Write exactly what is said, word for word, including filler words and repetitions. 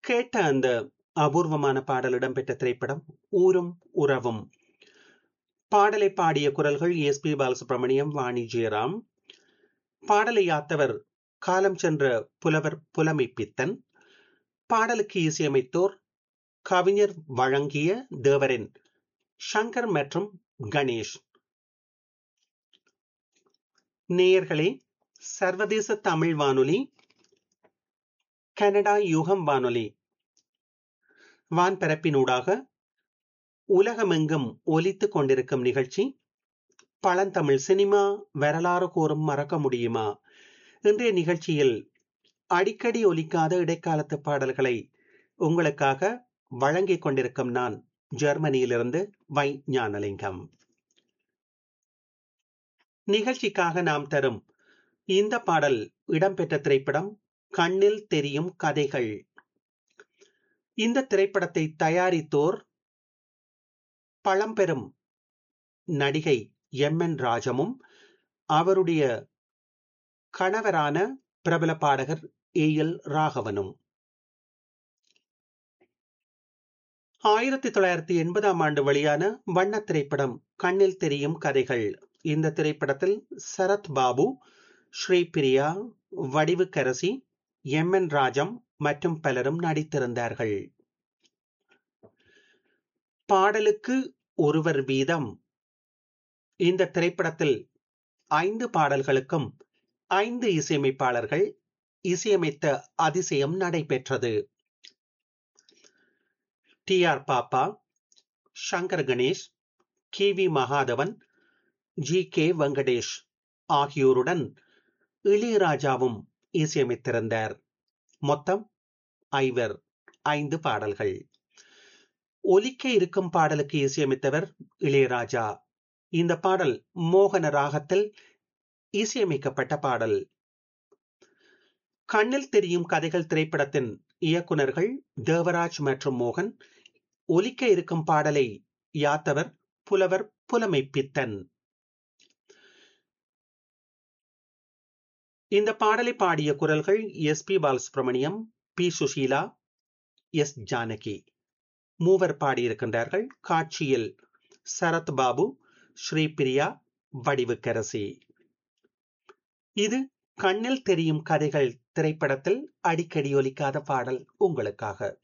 கேட்ட அந்த அபூர்வமான பாடல் இடம்பெற்ற திரைப்படம் ஊரும் உறவும். பாடலை பாடிய குரல்கள் எஸ் பி பாலசுப்ரமணியம், வாணி ஜெயராம். பாடலை யாத்தவர் காலம் சென்ற புலவர் புலமை பித்தன். பாடலுக்கு இசையமைத்தோர் கவிஞர் வழங்கிய தேவரின் சங்கர் மற்றும் கணேஷ். நேயர்களே, சர்வதேச தமிழ் வானொலி, கனடா யுகம் வானொலி வான்பரப்பினூடாக உலகமெங்கும் ஒலித்துக் கொண்டிருக்கும் நிகழ்ச்சி பழந்தமிழ் சினிமா வரலாறு கூறும் மறக்க முடியுமா. இன்றைய நிகழ்ச்சியில் அடிக்கடி ஒலிக்காத இடைக்காலத்து பாடல்களை உங்களுக்காக வழங்கிக் கொண்டிருக்கும் நான் ஜெர்மனியிலிருந்து வை ஞானலிங்கம். நிகழ்ச்சிக்காக நாம் தரும் இந்த பாடல் இடம்பெற்ற திரைப்படம் கண்ணில் தெரியும் கதைகள். இந்த திரைப்படத்தை தயாரித்தோர் பழம்பெரும் நடிகை எம் என் ராஜமும் அவருடைய கணவரான பிரபல பாடகர் ஏ எல் ராகவனும். ஆயிரத்தி தொள்ளாயிரத்தி எண்பதாம் ஆண்டு வெளியான வண்ண திரைப்படம் கண்ணில் தெரியும் கதைகள். இந்த திரைப்படத்தில் சரத் பாபு, ஸ்ரீபிரியா, வடிவுக்கரசி, எம் என் ராஜம் மற்றும் பலரும் நடித்திருந்தார்கள். பாடலுக்கு ஒருவர் வீதம். இந்த திரைப்படத்தில் ஐந்து பாடல்களுக்கும் ஐந்து இசையமைப்பாளர்கள் இசையமைத்த அதிசயம் நடைபெற்றது. டி ஆர் பாப்பா, Shankar Ganesh, K V Mahadevan, G K Venkatesh ஆகியோருடன் இளையராஜாவும் இசையமைத்திருந்தார். மொத்தம் ஐவர், ஐந்து பாடல்கள். ஒலிக்க இருக்கும் பாடலுக்கு இசையமைத்தவர் இளையராஜா. இந்த பாடல் மோகன ராகத்தில் இசையமைக்கப்பட்ட பாடல். கண்ணில் தெரியும் கதைகள் திரைப்படத்தின் இயக்குனர்கள் தேவராஜ் மற்றும் மோகன். ஒலிக்க இருக்கும் பாடலை யாத்தவர் புலவர் புலமை பித்தன். இந்த பாடலை பாடிய குரல்கள் S B Balasubramaniam, B Sushila, S Janaki. மூவர் பாடியிருக்கின்றார்கள். காட்சியில் சரத் பாபு, ஸ்ரீபிரியா, வடிவுக்கரசி. இது கண்ணில் தெரியும் கதைகள் திரைப்படத்தில் அடிக்கடி ஒலிக்காத பாடல் உங்களுக்காக.